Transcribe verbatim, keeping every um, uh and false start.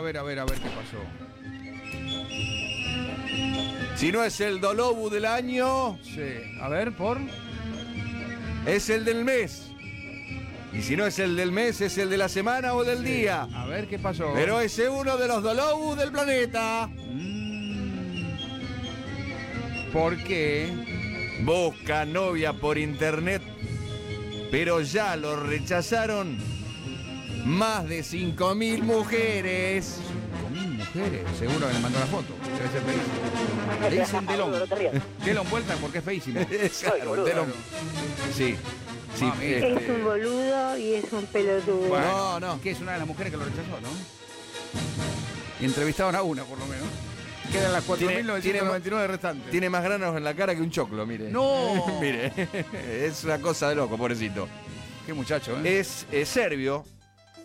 ver, a ver, a ver qué pasó. Si no es el Dolobu del año, Sí, a ver, por... es el del mes. Y si no es el del mes, es el de la semana o del Sí. día. A ver qué pasó. Pero es uno de los Dolobus del planeta. Mm. ¿Por qué? Busca novia por internet, pero ya lo rechazaron más de cinco mil mujeres. cinco mil mujeres. Seguro que le mandó la foto. Debe ser feísimo. Le dicen Delon. Delon vuelta porque es feísimo. Claro, Delon. Sí. Sí, Mami. este- Es un boludo y es un pelotudo. Bueno, No, no. que es una de las mujeres que lo rechazó, ¿no? Y entrevistaron a una, por lo menos. Quedan las cuatro mil novecientos noventa y nueve restantes. Tiene más granos en la cara que un choclo, mire. ¡No! Mire, es una cosa de loco, pobrecito. Qué muchacho, ¿eh? Es, es serbio,